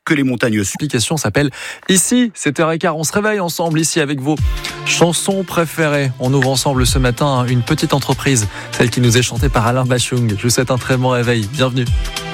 que les montagnes sud. L'application s'appelle Ici, 7h15. On se réveille ensemble ici avec vos chansons préférées. On ouvre ensemble ce matin une petite entreprise, celle qui nous est chantée par Alain Bachung. Je vous souhaite un très bon réveil. Bienvenue.